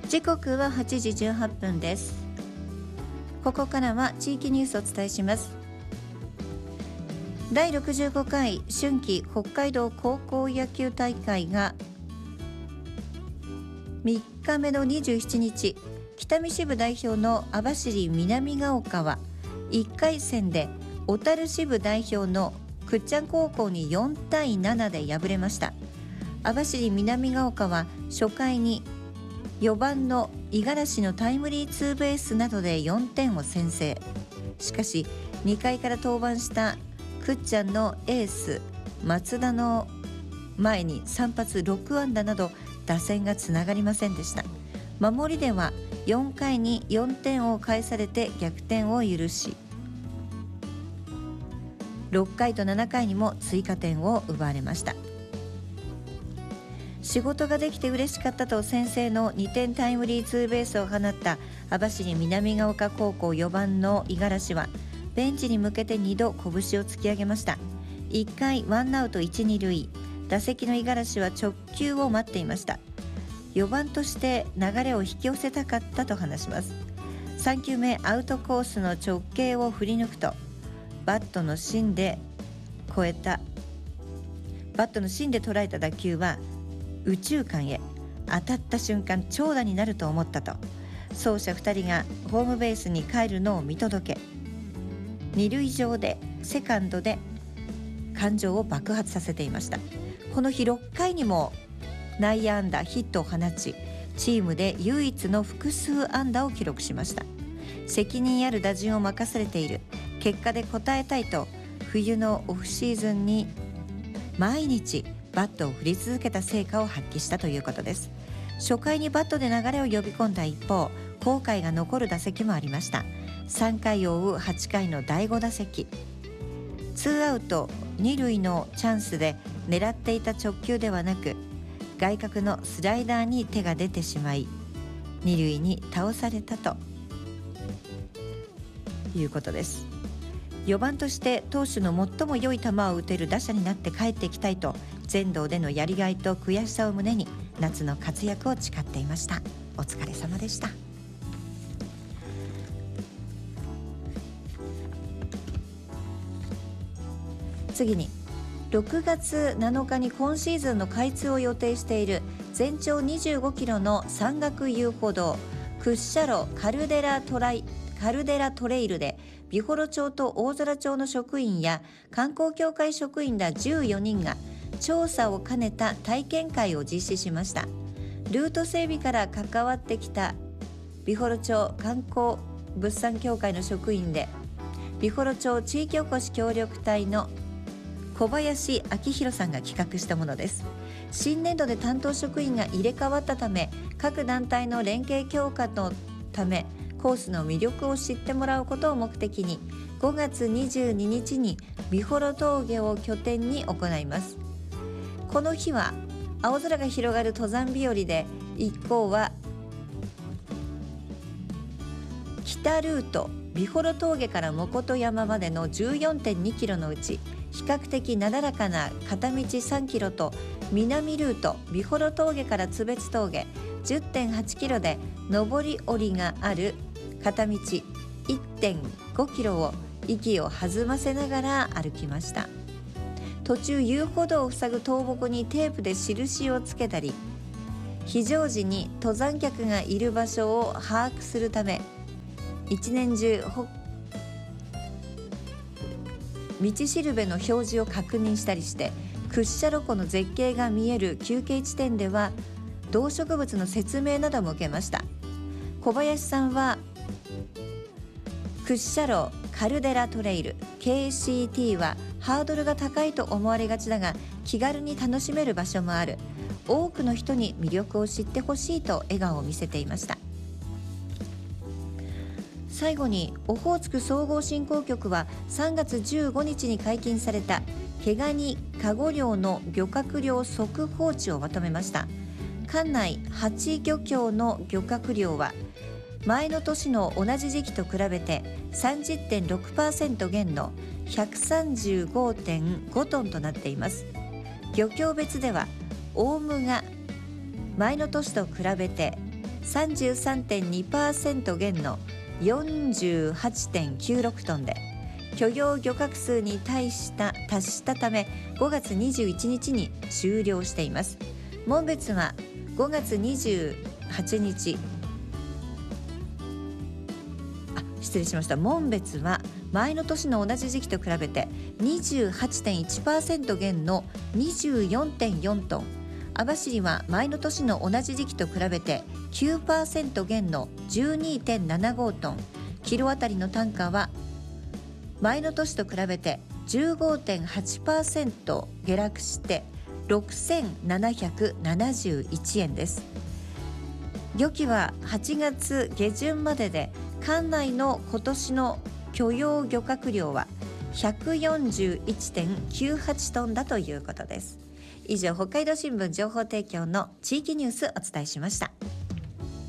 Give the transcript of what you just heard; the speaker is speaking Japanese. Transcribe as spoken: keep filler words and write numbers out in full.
時刻ははちじじゅうはっぷんです。ここからは地域ニュースをお伝えします。だいろくじゅうごかい春季北海道高校野球大会がみっかめのにじゅうしちにち、北見支部代表の網走南ヶ丘はいっかいせんで小樽支部代表の倶知安高校によんたいななで敗れました。網走南ヶ丘は初回によばんの五十嵐のタイムリーツーベースなどでよんてんを先制。しかしにかいから登板した倶知安のエース松田の前にさんぱつろくあんだなど打線がつながりませんでした。守りではよんかいによんてんを返されて逆転を許し、ろっかいとななかいにも追加点を奪われました。仕事ができて嬉しかったと先制のにてんタイムリーツーベースを放った網走南ヶ丘高校よばんの五十嵐はベンチに向けてにど拳を突き上げました。いっかいワンアウトいち、にるい、打席の五十嵐は直球を待っていました。よばんとして流れを引き寄せたかったと話します。さんきゅうめアウトコースの直径を振り抜くとバットの芯で越えたバットの芯で捉えた打球は宇宙間へ、当たった瞬間長打になると思ったと走者ふたりがホームベースに帰るのを見届け、二塁上でセカンドで感情を爆発させていました。この日ろっかいにも内野安打ヒットを放ち、チームで唯一の複数安打を記録しました。責任ある打順を任されている、結果で応えたいと冬のオフシーズンに毎日バットを振り続けた成果を発揮したということです。初回にバットで流れを呼び込んだ一方、後悔が残る打席もありました。さんかいを追うはちかいのだいごだせき、ツーアウトにるいのチャンスで狙っていた直球ではなく外角のスライダーに手が出てしまいにるいに倒されたということです。よばんとして投手の最も良い球を打てる打者になって帰ってきたいと全道でのやりがいと悔しさを胸に夏の活躍を誓っていました。お疲れ様でした。次にろくがつなのかに今シーズンの開通を予定している全長にじゅうごキロの山岳遊歩道屈斜路カルデラトライカルデラトレイルで美幌町と大空町の職員や観光協会職員らじゅうよにんが調査を兼ねた体験会を実施しました。ルート整備から関わってきた美幌町観光物産協会の職員で美幌町地域おこし協力隊の小林明弘さんが企画したものです。新年度で担当職員が入れ替わったため、各団体の連携強化のためコースの魅力を知ってもらうことを目的にごがつにじゅうににちに美幌峠を拠点に行います。この日は青空が広がる登山日和で、一行は北ルート美幌峠から本山までの じゅうよんてんにキロのうち比較的なだらかな片道さんキロと南ルート美幌峠から津別峠 じゅってんはちキロで上り下りがある片道 いってんごキロを息を弾ませながら歩きました。途中遊歩道を塞ぐ倒木にテープで印をつけたり、非常時に登山客がいる場所を把握するため一年中道しるべの表示を確認したりして、屈斜路湖の絶景が見える休憩地点では動植物の説明なども受けました。小林さんは屈斜路カルデラトレイル ケーシーティー はハードルが高いと思われがちだが気軽に楽しめる場所もある、多くの人に魅力を知ってほしいと笑顔を見せていました。最後にオホーツク総合振興局はさんがつじゅうごにちに解禁された毛ガニカゴ漁の漁獲量速報値をまとめました。管内はち漁協の漁獲量は前の年の同じ時期と比べて さんじゅってんろくパーセント 減の ひゃくさんじゅうごてんごトンとなっています。漁協別ではオウムが前の年と比べてさんじゅうさんてんにパーセント 減の よんじゅうはちてんきゅうろく トンで、許容漁獲数に対した達したためごがつにじゅういちにちに終了しています。紋別はごがつにじゅうはちにちあ失礼しました紋別は前の年の同じ時期と比べて にじゅうはちてんいちパーセント 減の にじゅうよんてんよん トン、網走は前の年の同じ時期と比べて きゅうパーセント 減の じゅうにてんななご トン、キロあたりの単価は前の年と比べて じゅうごてんはちパーセント 下落してろくせんななひゃくななじゅういちえんです。漁期ははちがつげじゅんまでで、管内の今年の許容漁獲量は ひゃくよんじゅういちてんきゅうはち トンだということです。以上、北海道新聞情報提供の地域ニュースお伝えしました。